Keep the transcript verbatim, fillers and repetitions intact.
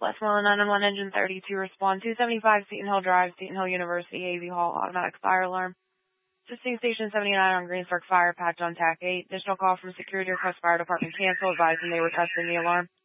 Westmoreland nine one one Engine thirty-two, respond two seventy-five Seton Hill Drive, Seton Hill University, A V Hall, automatic fire alarm. Assisting Station seventy-nine on Greensburg Fire, patch on T A C eight. Additional call from security request fire department cancel, advising they were testing the alarm.